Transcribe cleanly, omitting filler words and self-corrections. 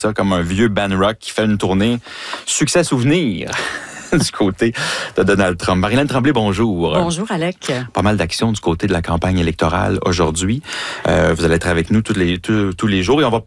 Ça comme un vieux band rock qui fait une tournée succès souvenir du côté de Donald Trump. Marie-Hélène Tremblay, bonjour. Bonjour, Alec. Pas mal d'actions du côté de la campagne électorale aujourd'hui. Vous allez être avec nous tous les jours et on va